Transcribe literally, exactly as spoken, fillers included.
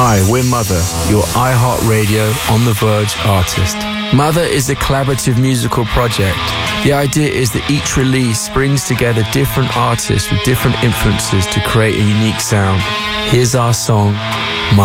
Hi, we're Mother, your iHeartRadio On The Verge artist. Mother is a collaborative musical project. The idea is that each release brings together different artists with different influences to create a unique sound. Here's our song, Mother.